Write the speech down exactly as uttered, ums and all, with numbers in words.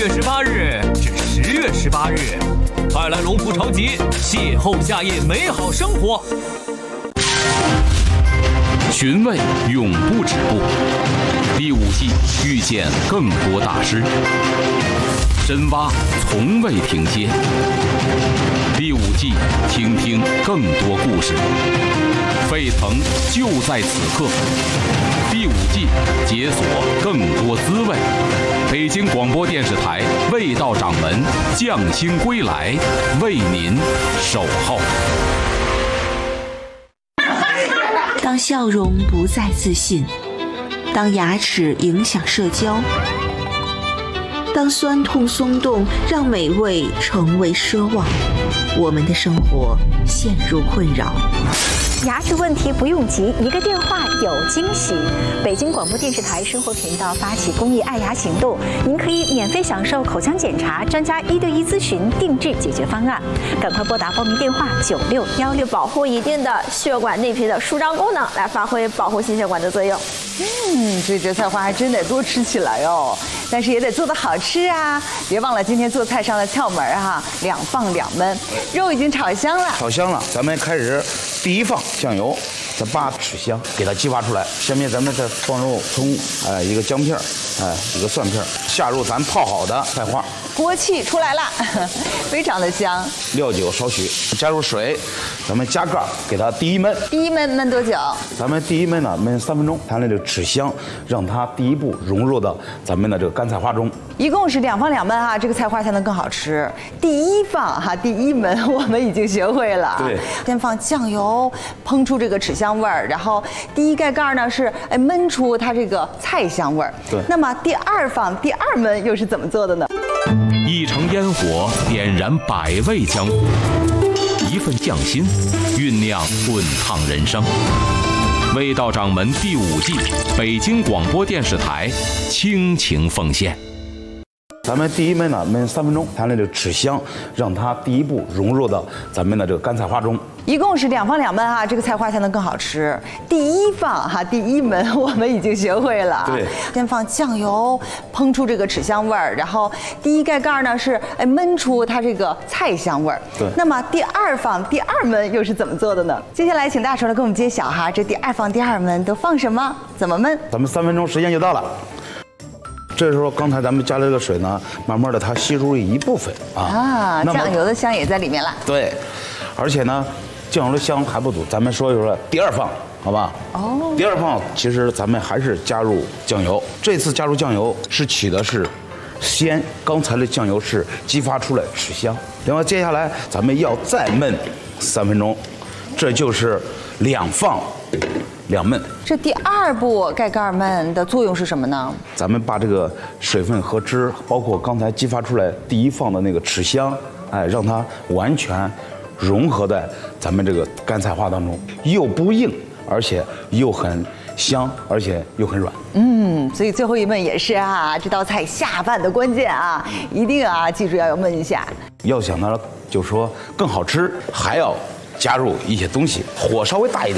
月十八日至十月十八日，快来龙福超级邂逅夏夜美好生活。 寻味永不止步，第五季遇见更多大师，深挖从未停歇。第五季听听更多故事，沸腾就在此刻。第五季解锁更多滋味。北京广播电视台味道掌门匠心归来，为您守候。 当笑容不再自信，当牙齿影响社交，当酸痛松动让美味成为奢望，我们的生活陷入困扰。 牙齿问题不用急，一个电话有惊喜。北京广播电视台生活频道发起公益爱牙行动，您可以免费享受口腔检查、专家一对一咨询、定制解决方案。赶快拨打报名电话九六幺六， 保护一定的血管内皮的舒张功能，来发挥保护心血管的作用。 嗯，所以这菜花还真得多吃起来哦，但是也得做得好吃啊！别忘了今天做菜上的窍门哈，两放两焖，肉已经炒香了， 炒香了，咱们开始第一放酱油，再把豉香给它激发出来。下面咱们再放入葱，哎，一个姜片，哎，一个蒜片，下入咱泡好的菜花。 锅气出来了，非常的香。 料酒少许，加入水，咱们加盖给它第一焖。 第一焖焖多久？ 咱们第一焖呢焖三分钟，它那个豉香让它第一步融入到咱们的这个干菜花中。 一共是两放两焖哈，这个菜花才能更好吃。第一放哈，第一焖我们已经学会了。 对， 先放酱油，烹出这个豉香味儿，然后第一盖盖呢是哎焖出它这个菜香味儿。 对。 那么第二放第二焖又是怎么做的呢？ 一城烟火点燃百味江湖，一份匠心酝酿滚烫人生。味道掌门第五季，北京广播电视台倾情奉献。 咱们第一焖呢焖三分钟，它那个豉香让它第一步融入到咱们的这个干菜花中。 一共是两放两焖哈，这个菜花才能更好吃。第一放哈，第一焖我们已经学会了。 对， 先放酱油，烹出这个豉香味儿，然后第一盖盖呢是哎焖出它这个菜香味儿。 对。 那么第二放第二焖又是怎么做的呢？接下来请大厨来给我们揭晓哈，这第二放第二焖都放什么？怎么焖？ 咱们三分钟时间就到了。这时候，刚才咱们加了这个水呢，慢慢的它吸入一部分啊， 啊，酱油的香也在里面了。 对，而且呢，酱油的香还不足，咱们说一说第二放，好吧？ 哦。 第二放其实咱们还是加入酱油，这次加入酱油是起的是鲜，刚才的酱油是激发出来豉香。另外，接下来咱们要再焖三分钟，这就是两放两焖。 这第二步盖盖焖的作用是什么呢？ 咱们把这个水分和汁，包括刚才激发出来第一放的那个豉香，哎，让它完全融合在咱们这个干菜花当中，又不硬，而且又很香，而且又很软。 嗯，所以最后一焖也是啊，这道菜下饭的关键啊，一定啊，记住要有焖一下。 要想它就说更好吃，还要加入一些东西，火稍微大一点。